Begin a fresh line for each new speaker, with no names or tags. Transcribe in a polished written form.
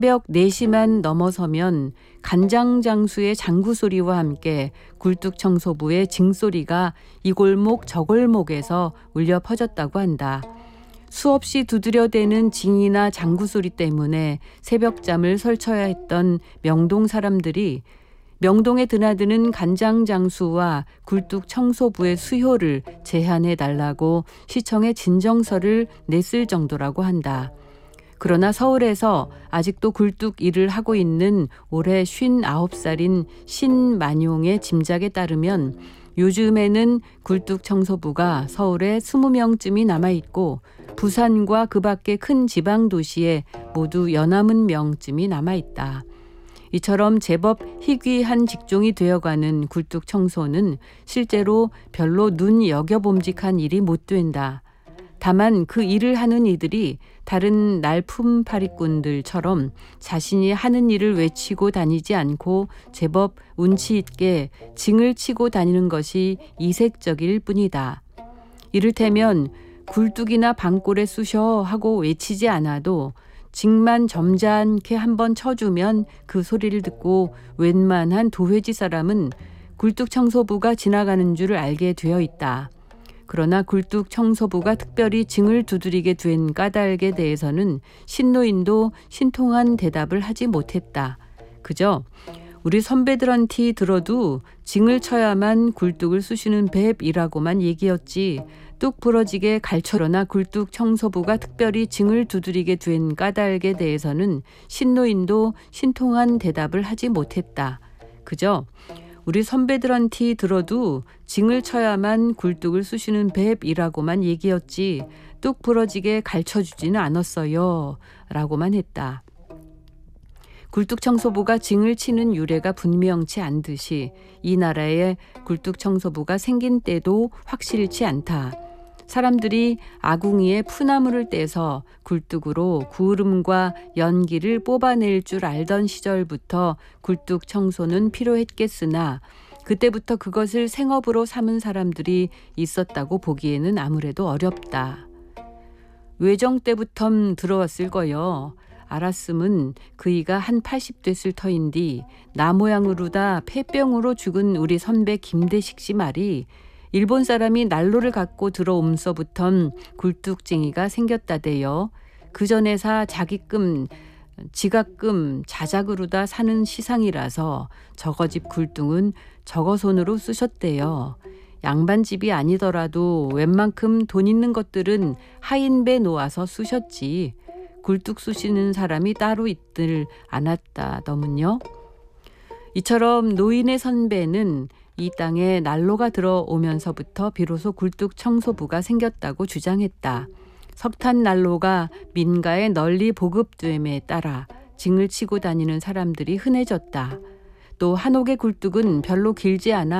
새벽 4시만 넘어서면 간장장수의 장구 소리와 함께 굴뚝 청소부의 징소리가 이 골목 저 골목에서 울려 퍼졌다고 한다. 수없이 두드려대는 징이나 장구 소리 때문에 새벽잠을 설쳐야 했던 명동 사람들이 명동에 드나드는 간장장수와 굴뚝 청소부의 수효를 제한해 달라고 시청에 진정서를 냈을 정도라고 한다. 그러나 서울에서 아직도 굴뚝 일을 하고 있는 올해 59살인 신만용의 짐작에 따르면 요즘에는 굴뚝 청소부가 서울에 20명쯤이 남아있고 부산과 그 밖의 큰 지방 도시에 모두 연남은 명쯤이 남아있다. 이처럼 제법 희귀한 직종이 되어가는 굴뚝 청소는 실제로 별로 눈 여겨봄직한 일이 못 된다. 다만 그 일을 하는 이들이 다른 날품파리꾼들처럼 자신이 하는 일을 외치고 다니지 않고 제법 운치 있게 징을 치고 다니는 것이 이색적일 뿐이다. 이를테면 굴뚝이나 방골에 쑤셔 하고 외치지 않아도 징만 점잖게 한번 쳐주면 그 소리를 듣고 웬만한 도회지 사람은 굴뚝 청소부가 지나가는 줄 알게 되어 있다. 그러나 굴뚝 청소부가 특별히 징을 두드리게 된 까닭에 대해서는 신노인도 신통한 대답을 하지 못했다. 그저 우리 선배들한테 들어도 징을 쳐야만 굴뚝을 쑤시는 뵙이라고만 얘기였지 뚝 부러지게 갈쳐러나 굴뚝 청소부가 특별히 징을 두드리게 된 까닭에 대해서는 신노인도 신통한 대답을 하지 못했다. 그저 우리 선배들한테 들어도 징을 쳐야만 굴뚝을 쑤시는 뵙이라고만 얘기였지 뚝 부러지게 갈쳐주지는 않았어요 라고만 했다. 굴뚝 청소부가 징을 치는 유래가 분명치 않듯이 이 나라에 굴뚝 청소부가 생긴 때도 확실치 않다. 사람들이 아궁이에 푸나물을 떼서 굴뚝으로 구름과 연기를 뽑아낼 줄 알던 시절부터 굴뚝 청소는 필요했겠으나 그때부터 그것을 생업으로 삼은 사람들이 있었다고 보기에는 아무래도 어렵다. 외정 때부터 들어왔을 거요. 알았음은 그이가 한 80 됐을 터인디 나 모양으로다 폐병으로 죽은 우리 선배 김대식 씨 말이 일본 사람이 난로를 갖고 들어옴서부턴 굴뚝쟁이가 생겼다대요. 그 전에사 자기끔 지가끔 자작으로다 사는 시상이라서 저거집 굴뚝은 저거 손으로 쓰셨대요. 양반집이 아니더라도 웬만큼 돈 있는 것들은 하인배 놓아서 쓰셨지. 굴뚝 쑤시는 사람이 따로 있들 않았다더문요. 이처럼 노인의 선배는 이 땅에 난로가 들어오면서부터 비로소 굴뚝 청소부가 생겼다고 주장했다. 석탄 난로가 민가에 널리 보급됨에 따라 징을 치고 다니는 사람들이 흔해졌다. 또 한옥의 굴뚝은 별로 길지 않아